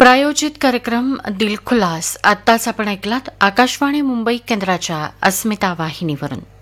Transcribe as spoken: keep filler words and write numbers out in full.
प्रायोजित कार्यक्रम दिलखुलास आत्ताच आपण ऐकलात आकाशवाणी मुंबई केंद्राच्या अस्मिता वाहिनीवरून.